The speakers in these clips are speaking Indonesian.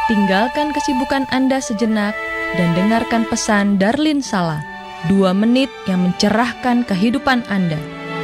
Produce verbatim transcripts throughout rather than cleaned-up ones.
tinggalkan kesibukan Anda sejenak dan dengarkan pesan Darlin Sala, dua menit yang mencerahkan kehidupan Anda.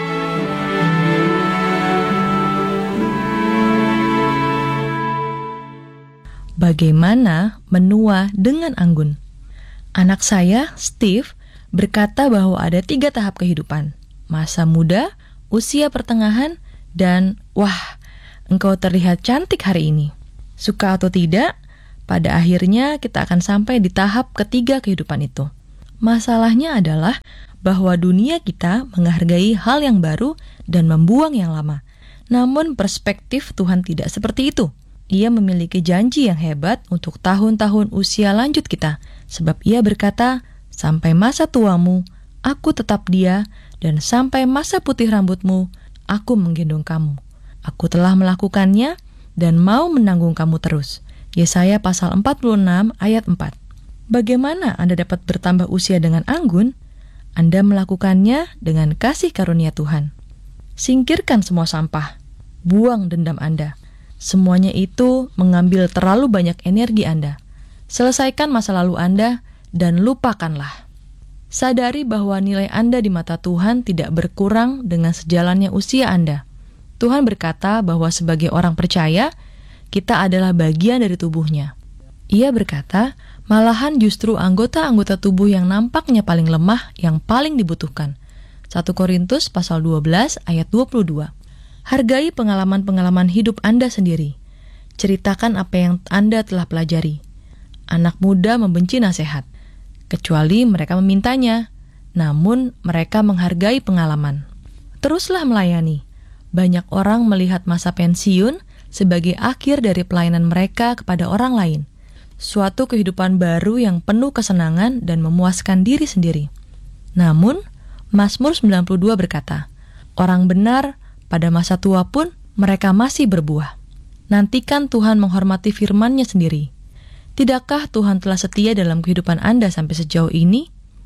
Bagaimana menua dengan anggun? Anak saya, Steve, berkata bahwa ada tiga tahap kehidupan. Masa muda, usia pertengahan, dan wah, engkau terlihat cantik hari ini. Suka atau tidak, pada akhirnya kita akan sampai di tahap ketiga kehidupan itu. Masalahnya adalah bahwa dunia kita menghargai hal yang baru dan membuang yang lama. Namun perspektif Tuhan tidak seperti itu. Ia memiliki janji yang hebat untuk tahun-tahun usia lanjut kita. Sebab ia berkata, sampai masa tuamu, aku tetap dia, dan sampai masa putih rambutmu, aku menggendong kamu. Aku telah melakukannya dan mau menanggung kamu terus. Yesaya pasal empat puluh enam ayat empat. Bagaimana Anda dapat bertambah usia dengan anggun? Anda melakukannya dengan kasih karunia Tuhan. Singkirkan semua sampah. Buang dendam Anda. Semuanya itu mengambil terlalu banyak energi Anda. Selesaikan masa lalu Anda dan lupakanlah. Sadari bahwa nilai Anda di mata Tuhan tidak berkurang dengan sejalannya usia Anda. Tuhan berkata bahwa sebagai orang percaya, kita adalah bagian dari tubuhnya. Ia berkata, malahan justru anggota-anggota tubuh yang nampaknya paling lemah yang paling dibutuhkan. satu Korintus pasal dua belas ayat dua puluh dua. Hargai pengalaman-pengalaman hidup Anda sendiri. Ceritakan apa yang Anda telah pelajari. Anak muda membenci nasihat, kecuali mereka memintanya, namun mereka menghargai pengalaman. Teruslah melayani. Banyak orang melihat masa pensiun sebagai akhir dari pelayanan mereka kepada orang lain. Suatu kehidupan baru yang penuh kesenangan dan memuaskan diri sendiri. Namun, Mazmur sembilan puluh dua berkata, orang benar pada masa tua pun mereka masih berbuah. Nantikan Tuhan menghormati firman-Nya sendiri. Tidakkah Tuhan telah setia dalam kehidupan Anda sampai sejauh ini?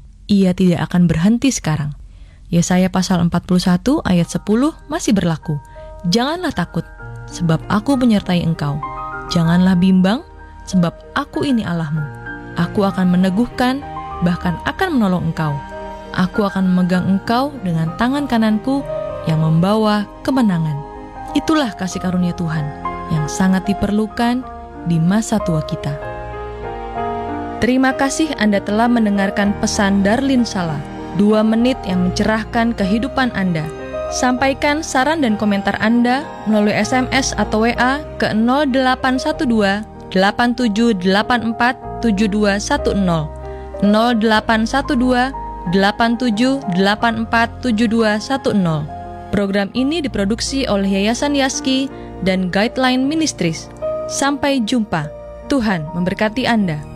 Ia tidak akan berhenti sekarang. Yesaya pasal empat puluh satu ayat sepuluh masih berlaku. Janganlah takut, sebab aku menyertai engkau. Janganlah bimbang, sebab aku ini Allahmu. Aku akan meneguhkan, bahkan akan menolong engkau. Aku akan memegang engkau dengan tangan kananku yang membawa kemenangan. Itulah kasih karunia Tuhan yang sangat diperlukan di masa tua kita. Terima kasih Anda telah mendengarkan pesan Darlin Sala, dua menit yang mencerahkan kehidupan Anda. Sampaikan saran dan komentar Anda melalui S M S atau W A ke nol delapan satu dua delapan tujuh delapan empat tujuh dua satu nol nol delapan satu dua delapan tujuh delapan empat tujuh dua satu nol. Program ini diproduksi oleh Yayasan Yaski dan Guideline Ministries. Sampai jumpa. Tuhan memberkati Anda.